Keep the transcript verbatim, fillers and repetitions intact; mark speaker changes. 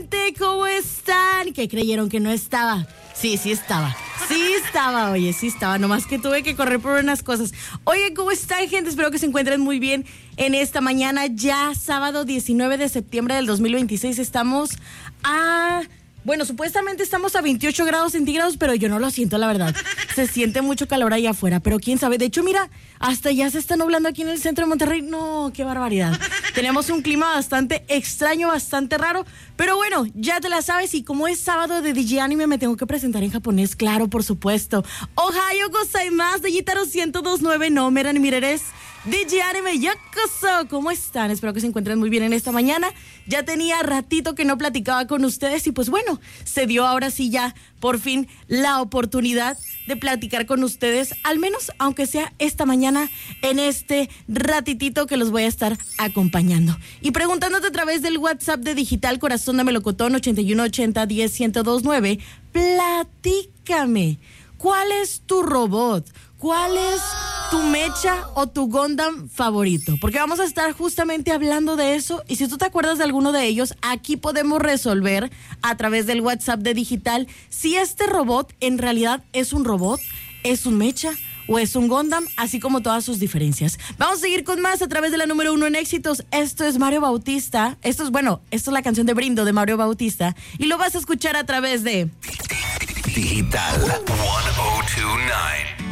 Speaker 1: ¿Cómo están? ¿Qué creyeron que no estaba? Sí, sí estaba. Sí estaba, oye, sí estaba. Nomás que tuve que correr por unas cosas. Oye, ¿cómo están, gente? Espero que se encuentren muy bien en esta mañana. Ya sábado diecinueve de septiembre del dos mil veintiséis. Estamos a... Bueno, supuestamente estamos a veintiocho grados centígrados, pero yo no lo siento, la verdad. Se siente mucho calor allá afuera, pero quién sabe. De hecho, mira, hasta ya se está nublando aquí en el centro de Monterrey. No, qué barbaridad. Tenemos un clima bastante extraño, bastante raro. Pero bueno, ya te la sabes. Y como es sábado de D J Anime, me tengo que presentar en japonés, claro, por supuesto. Ohayo gozaimasu de Gitaro ciento dos punto nueve no meran mireres. D J Anime Yokoso, ¿cómo están? Espero que se encuentren muy bien en esta mañana. Ya tenía ratito que no platicaba con ustedes y pues bueno, se dio ahora sí ya por fin la oportunidad de platicar con ustedes, al menos aunque sea esta mañana, en este ratitito que los voy a estar acompañando. Y preguntándote a través del WhatsApp de Digital Corazón de Melocotón ochenta y uno ochenta diez ciento dos nueve, platícame, ¿cuál es tu robot? ¿Cuál es tu mecha o tu Gundam favorito? Porque vamos a estar justamente hablando de eso. Y si tú te acuerdas de alguno de ellos, aquí podemos resolver a través del WhatsApp de Digital si este robot en realidad es un robot, es un mecha o es un Gundam, así como todas sus diferencias. Vamos a seguir con más a través de la número uno en éxitos. Esto es Mario Bautista. Esto es, bueno, esto es la canción de Brindo de Mario Bautista. Y lo vas a escuchar a través de...
Speaker 2: Digital ciento veintinueve.